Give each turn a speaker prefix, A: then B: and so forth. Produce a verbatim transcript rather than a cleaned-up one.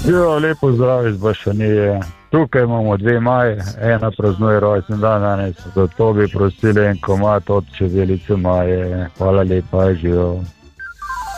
A: Jo, lepo zdrav iz Bašanije. Tukaj imamo dve maje, ena praznuje rojstni dan danes, zato bi prosili en komad od Čebelice Maje. Hvala lepa, živijo.